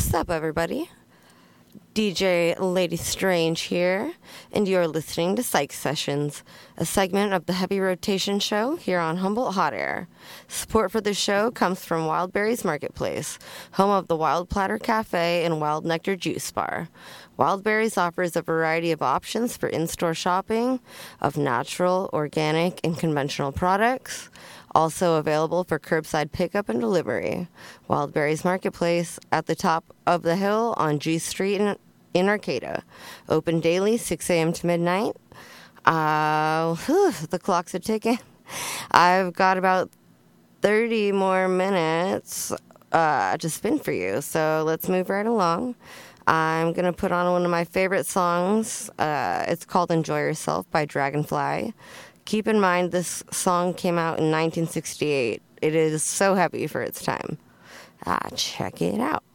What's up, everybody? DJ Lady Strange here, and you're listening to Psych Sessions, a segment of the Heavy Rotation show here on Humboldt Hot Air. Support for the show comes from Wildberries Marketplace, home of the Wild Platter Cafe and Wild Nectar Juice Bar. Wildberries offers a variety of options for in-store shopping of natural, organic, and conventional products. Also available for curbside pickup and delivery. Wildberries Marketplace at the top of the hill on G Street in Arcata. Open daily, 6 a.m. to midnight. The clocks are ticking. I've got about 30 more minutes to spin for you, so let's move right along. I'm going to put on one of my favorite songs. It's called Enjoy Yourself by Dragonfly. Keep in mind, this song came out in 1968. It is so heavy for its time. Check it out.